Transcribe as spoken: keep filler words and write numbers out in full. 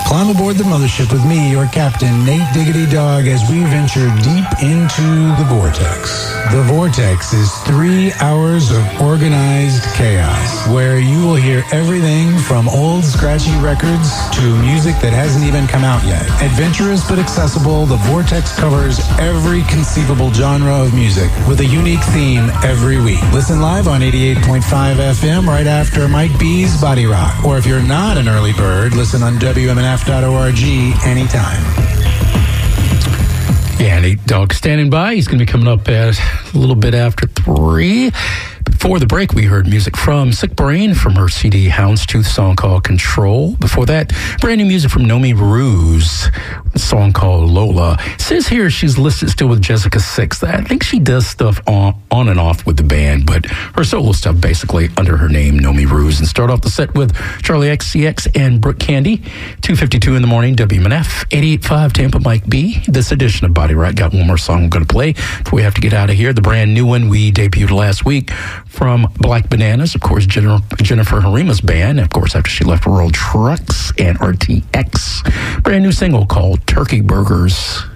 Climb aboard the mothership with me, your captain, Nate Diggity Dog, as we venture deep into the Vortex. The Vortex is three hours of organized chaos, where you will hear everything from old scratchy records to music that hasn't even come out yet. Adventurous but accessible, the Vortex covers every conceivable genre of music with a unique theme every week. Listen live on eighty-eight point five F M right after Mike B's Body Rock. Or if you're not an early bird, listen on W M N F dot org anytime. Yeah, Nate Dog standing by. He's going to be coming up at a little bit after three. Before the break, we heard music from Sick Brain from her C D Houndstooth song called Control. Before that, brand new music from Nomi Ruse, a song called Lola. It says here she's listed still with Jessica Sixth. I think she does stuff on, on and off with the band, but her solo stuff basically under her name, Nomi Ruse. And start off the set with Charlie X C X and Brooke Candy. two fifty-two in the morning, W M N F, eighty-eight point five Tampa Mike B. This edition of Body Rock. Got one more song I'm going to play before we have to get out of here. The brand new one we debuted last week from Black Bananas, of course, Jennifer, Jennifer Harima's band, of course, after she left World Trucks and R T X. Brand new single called Turkey Burgers.